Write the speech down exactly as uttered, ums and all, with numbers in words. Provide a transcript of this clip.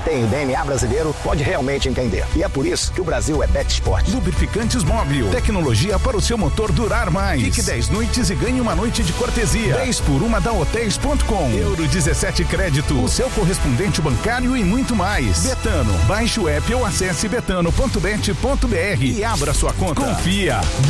tem o D N A brasileiro pode realmente entender. E é por isso que o Brasil é Bet Sport. Lubrificantes Móbil. Tecnologia para o seu motor durar mais. Fique dez noites e ganhe uma noite de cortesia. dez por uma da hotéis ponto com. Euro dezessete Crédito. O seu correspondente bancário e muito mais. Betano. Baixe o app ou acesse betano ponto bet ponto br e abra sua conta. Confia.